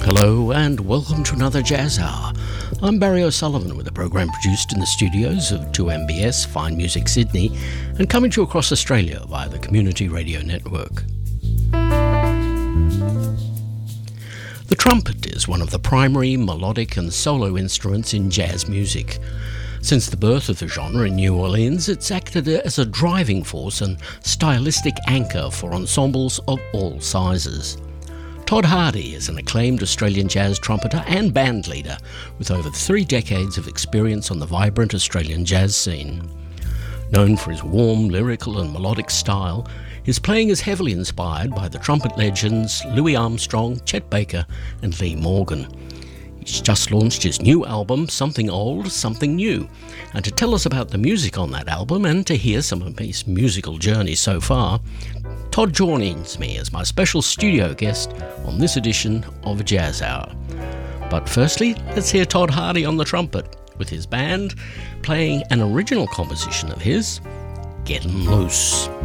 Hello and welcome to another Jazz Hour. I'm Barry O'Sullivan with a program produced in the studios of 2MBS Fine Music Sydney and coming to you across Australia via the Community Radio Network. The trumpet is one of the primary melodic and solo instruments in jazz music. Since the birth of the genre in New Orleans, it's acted as a driving force and stylistic anchor for ensembles of all sizes. Todd Hardy is an acclaimed Australian jazz trumpeter and band leader with over 3 decades of experience on the vibrant Australian jazz scene. Known for his warm, lyrical and melodic style, his playing is heavily inspired by the trumpet legends Louis Armstrong, Chet Baker and Lee Morgan. He's just launched his new album, Something Old, Something New. And to tell us about the music on that album and to hear some of his musical journey so far, Todd joins me as my special studio guest on this edition of Jazz Hour. But firstly, let's hear Todd Hardy on the trumpet with his band playing an original composition of his, Gettin' Loose.